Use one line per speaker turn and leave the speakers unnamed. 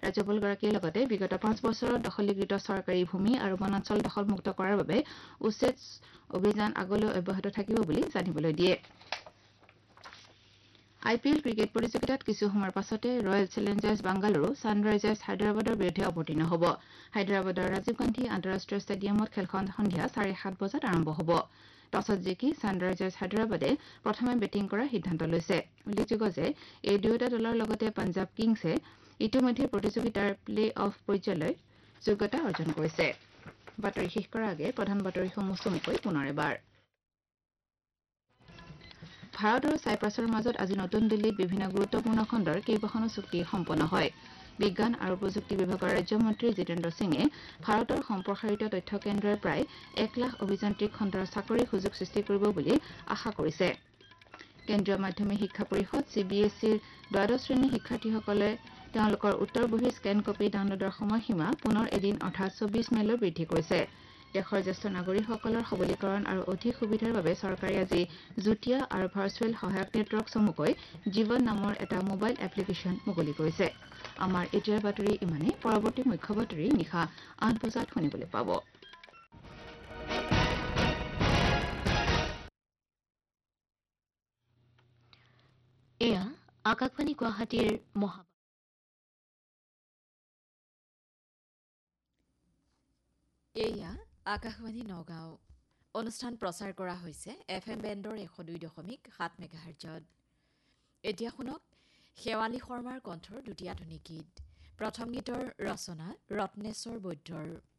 ৰাজ্যপালগৰাকীয়ে লগতে বিগত 5 বছৰত দখলীকৃত চৰকাৰী ভূমি আৰু বনাঞ্চল দখলমুক্ত কৰাৰ বাবে উচ্ছেদ অভিযান আগলৈ অব্যাহত থাকিব বুলি জানিবলৈ দিয়ে। IPL ক্ৰিকেট প্ৰতিযোগিতাত কিছু সময়ৰ পাছতে ৰয়েল চেলেঞ্জাৰ্ছ বাংগালুৰু ছানৰাইজাৰ্ছ হায়দৰাবাদৰ বিৰুদ্ধে অৱতীৰ্ণ হ'ব। হায়দৰাবাদৰ ৰাজীৱ গান্ধী আন্তঃৰাষ্ট্ৰীয় ষ্টেডিয়ামত খেলখন সন্ধিয়া 7:30 বজাত আৰম্ভ হ'ব। টছত জিকি ছানৰাইজাৰ্ছ হায়দৰাবাদে প্ৰথমে বেটিং কৰাৰ সিদ্ধান্ত লৈছে। উল্লেখযোগ্য যে এই দুয়োটা দলৰ লগতে পাঞ্জাৱ কিংছে ইতিমধ্যে প্ৰতিযোগিতাৰ প্লে অফ পৰ্যায়লৈ যোগ্যতা অৰ্জন কৰিছে। বাতৰি শেষ কৰাৰ আগে প্ৰধান বাতৰিসমূহ চমুকৈ পুনৰ এবাৰ। ভাৰত আৰু ছাইপ্ৰাছৰ মাজত আজি নতুন দিল্লীত বিভিন্ন গুৰুত্বপূৰ্ণ খণ্ডৰ কেইবাখনো চুক্তি সম্পন্ন হয়। বিজ্ঞান আৰু প্ৰযুক্তি বিভাগৰ ৰাজ্যমন্ত্ৰী জিতেন্দ্ৰ সিঙে ভাৰতৰ সম্প্ৰসাৰিত তথ্য কেন্দ্ৰই প্ৰায় 1 লাখ অভিযান্ত্ৰিক খণ্ডৰ চাকৰিৰ সুযোগ সৃষ্টি কৰিব বুলি আশা কৰিছে। কেন্দ্ৰীয় মাধ্যমিক শিক্ষা পৰিষদ CBSEৰ দ্বাদশ শ্ৰেণীৰ শিক্ষাৰ্থীসকলে তেওঁলোকৰ উত্তৰ বহী স্কেন কপি ডাউনলোডৰ সময়সীমা পুনৰ এদিন অৰ্থাৎ 24 মেলৈ বৃদ্ধি কৰিছে। দেশৰ জ্যেষ্ঠ নাগৰিকসকলৰ সবলীকৰণ আৰু অধিক সুবিধাৰ বাবে চৰকাৰে আজি যুটীয়া আৰু ভাৰ্চুৱেল সহায়ক নেটৱৰ্ক চমুকৈ জীৱন নামৰ এটা মোবাইল এপ্লিকেশ্যন মুকলি কৰিছে। আমাৰ এতিয়াৰ বাতৰি ইমানেই। পৰৱৰ্তী মুখ্য বাতৰি নিশা 8 বজাত শুনিবলৈ পাব।
এয়া আকাশবাণী গুৱাহাটীৰ
এয়া আকাশবাণী নগাঁও। অনুষ্ঠান প্ৰচাৰ কৰা হৈছে FM বেণ্ডৰ 102.7 মেগাহাৰ্জত। এতিয়া শুনক শেৱালী শৰ্মাৰ কণ্ঠৰ দুটি আধুনিক গীত। প্ৰথম গীতৰ ৰচনা ৰত্নেশ্বৰ বৈদ্যৰ।